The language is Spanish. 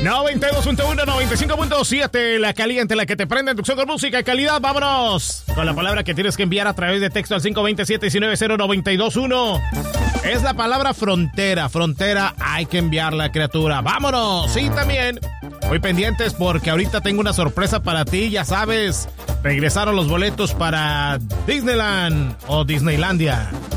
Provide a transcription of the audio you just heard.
92.1, 95.7, la caliente, la que te prende en tu con música y calidad. Vámonos con la palabra que tienes que enviar a través de texto al 527-190-921. Es la palabra frontera. Frontera, hay que enviarla, criatura. ¡Vámonos! Sí, también. Muy pendientes porque ahorita tengo una sorpresa para ti. Ya sabes, regresaron los boletos para Disneyland o Disneylandia.